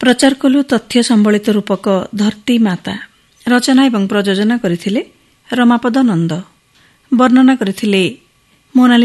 ପ୍ରଚାର କଲୁ ତଥ୍ୟ ସମ୍ବଳିତ ରୂପକ ଧରତୀ ମାତା। ରଚନା ଏବଂ ପ୍ରଯୋଜନା କରିଥିଲେ ରମାପଦ ନନ୍ଦ। ବର୍ଣ୍ଣନା କରିଥିଲେ ମୋନାଲି